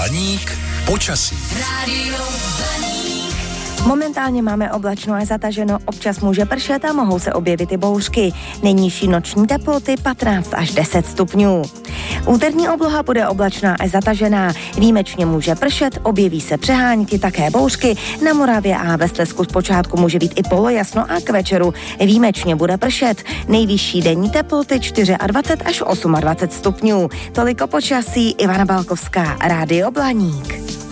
Blaník počasí. Rádio Blaník. Momentálně máme oblačno a zataženo, občas může pršet a mohou se objevit i bouřky. Nejnižší noční teploty 15 až 10 stupňů. Úterní obloha bude oblačná až zatažená. Výjimečně může pršet, objeví se přehánky, také bouřky. Na Moravě a ve Slezsku zpočátku může být i polojasno a k večeru výjimečně bude pršet. Nejvyšší denní teploty 24 až 28 stupňů. Toliko počasí, Ivana Balkovská, Rádio Blaník.